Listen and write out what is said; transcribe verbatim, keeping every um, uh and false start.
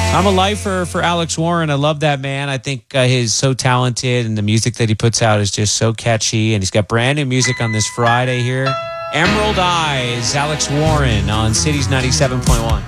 I'm a lifer for Alex Warren. I love that man. I think uh, he's so talented, and the music that he puts out is just so catchy. And he's got brand new music on this Friday here. Emerald Eyes, Alex Warren on Cities ninety-seven point one.